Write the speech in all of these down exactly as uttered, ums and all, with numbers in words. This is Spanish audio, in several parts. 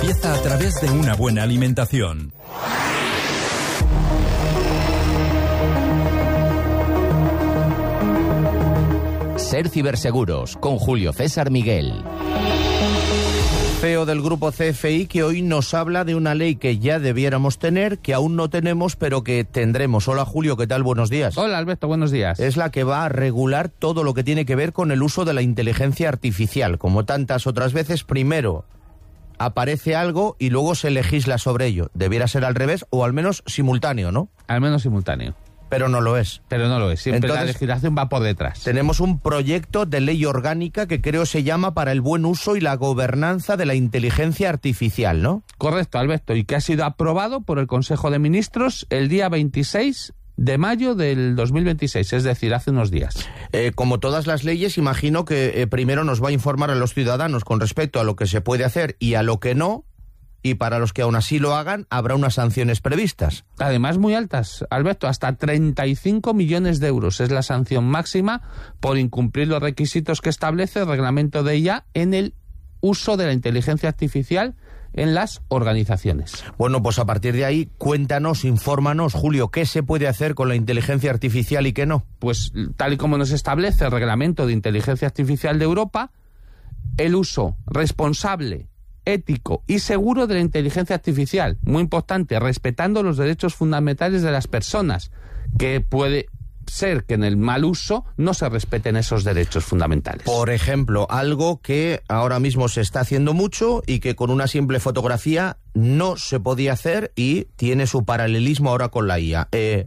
empieza a través de una buena alimentación. Ser Ciberseguros, con Julio César Miguel. C E O del grupo C F I, que hoy nos habla de una ley que ya debiéramos tener, que aún no tenemos, pero que tendremos. Hola Julio, ¿qué tal? Buenos días. Hola Alberto, buenos días. Es la que va a regular todo lo que tiene que ver con el uso de la inteligencia artificial. Como tantas otras veces, primero aparece algo y luego se legisla sobre ello. Debiera ser al revés, o al menos simultáneo, ¿no? Al menos simultáneo. Pero no lo es. Pero no lo es. Siempre Entonces, la legislación va por detrás. Tenemos un proyecto de ley orgánica que creo se llama para el buen uso y la gobernanza de la inteligencia artificial, ¿no? Correcto, Alberto, y que ha sido aprobado por el Consejo de Ministros el día veintiséis de mayo del dos mil veintiséis, es decir, hace unos días. Eh, como todas las leyes, imagino que eh, primero nos va a informar a los ciudadanos con respecto a lo que se puede hacer y a lo que no, y para los que aún así lo hagan, habrá unas sanciones previstas. Además, muy altas, Alberto, hasta treinta y cinco millones de euros es la sanción máxima por incumplir los requisitos que establece el reglamento de I A en el uso de la inteligencia artificial en las organizaciones. Bueno, pues a partir de ahí, cuéntanos, infórmanos, Julio, ¿qué se puede hacer con la inteligencia artificial y qué no? Pues tal y como nos establece el reglamento de inteligencia artificial de Europa, el uso responsable, ético y seguro de la inteligencia artificial, muy importante, respetando los derechos fundamentales de las personas, que puede ser que en el mal uso no se respeten esos derechos fundamentales. Por ejemplo, algo que ahora mismo se está haciendo mucho y que con una simple fotografía no se podía hacer y tiene su paralelismo ahora con la I A. Eh,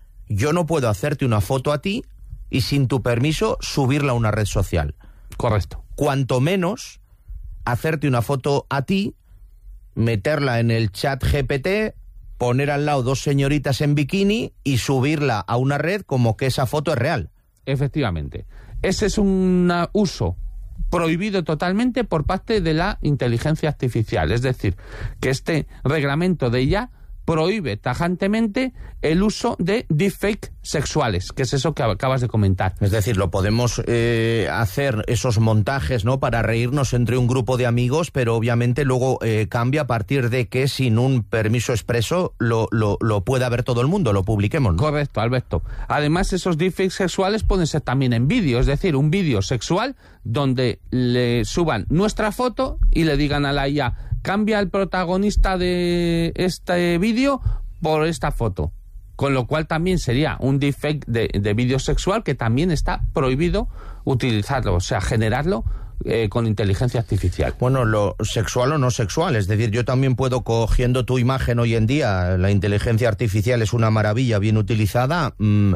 yo no puedo hacerte una foto a ti y sin tu permiso subirla a una red social. Correcto. Cuanto menos hacerte una foto a ti, meterla en el chat G P T, poner al lado dos señoritas en bikini y subirla a una red como que esa foto es real. Efectivamente. Ese es un uso prohibido totalmente por parte de la inteligencia artificial. Es decir, que este reglamento de I A prohíbe tajantemente el uso de deepfake sexuales, que es eso que acabas de comentar. Es decir, lo podemos eh, hacer esos montajes, ¿no?, para reírnos entre un grupo de amigos, pero obviamente luego eh, cambia a partir de que sin un permiso expreso lo, lo, lo pueda ver todo el mundo, lo publiquemos, ¿no? Correcto, Alberto. Además, esos deepfakes sexuales pueden ser también en vídeo, es decir, un vídeo sexual donde le suban nuestra foto y le digan a la I A: cambia el protagonista de este vídeo por esta foto. Con lo cual también sería un deepfake de, de vídeo sexual que también está prohibido utilizarlo, o sea, generarlo eh, con inteligencia artificial. Bueno, lo sexual o no sexual, es decir, yo también puedo, cogiendo tu imagen hoy en día, la inteligencia artificial es una maravilla bien utilizada, mmm,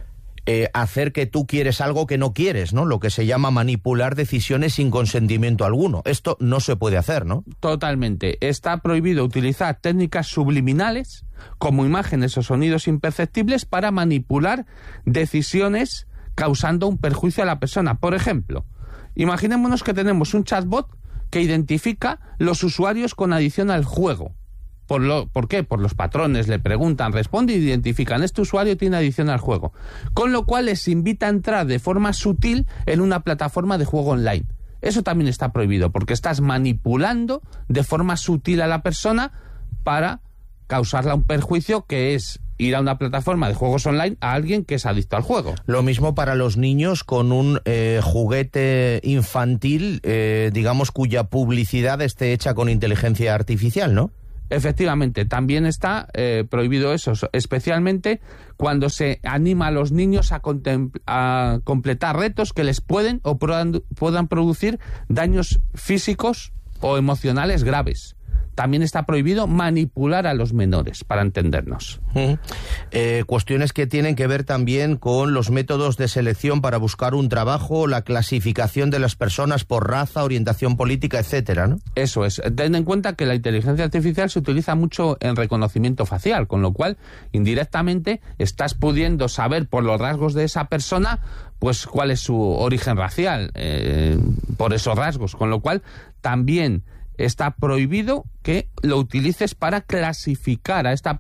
Eh, hacer que tú quieres algo que no quieres, ¿no? Lo que se llama manipular decisiones sin consentimiento alguno. Esto no se puede hacer, ¿no? Totalmente. Está prohibido utilizar técnicas subliminales, como imágenes o sonidos imperceptibles, para manipular decisiones causando un perjuicio a la persona. Por ejemplo, imaginémonos que tenemos un chatbot que identifica los usuarios con adicción al juego. ¿Por, lo, ¿Por qué? Por los patrones, le preguntan, responde y identifican: este usuario tiene adicción al juego. Con lo cual les invita a entrar de forma sutil en una plataforma de juego online. Eso también está prohibido, porque estás manipulando de forma sutil a la persona para causarle un perjuicio, que es ir a una plataforma de juegos online a alguien que es adicto al juego. Lo mismo para los niños con un eh, juguete infantil, eh, digamos, cuya publicidad esté hecha con inteligencia artificial, ¿no? Efectivamente, también está eh, prohibido eso, especialmente cuando se anima a los niños a, a completar retos que les pueden o puedan, puedan producir daños físicos o emocionales graves. También está prohibido manipular a los menores, para entendernos. Uh-huh. Eh, cuestiones que tienen que ver también con los métodos de selección para buscar un trabajo, la clasificación de las personas por raza, orientación política, etcétera, ¿no? Eso es. Ten en cuenta que la inteligencia artificial se utiliza mucho en reconocimiento facial, con lo cual, indirectamente, estás pudiendo saber por los rasgos de esa persona, pues cuál es su origen racial, eh, por esos rasgos, con lo cual también está prohibido que lo utilices para clasificar a esta